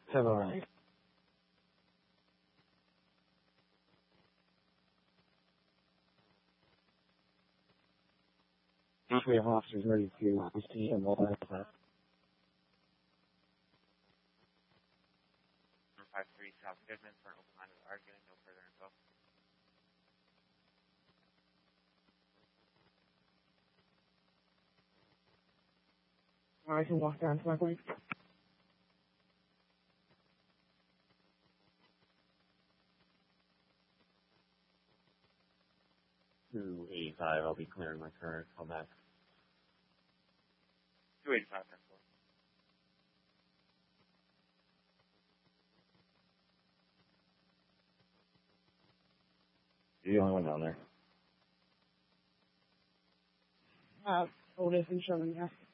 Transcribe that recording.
Have all right. We have officers ready to proceed and all that. 53 South Goodman for an open line of argument. No further info. I can walk down to my place. To 85, I'll be clearing my car. Call back. 285, 10-4. You're the only one down there. Otis and Sherman, yeah.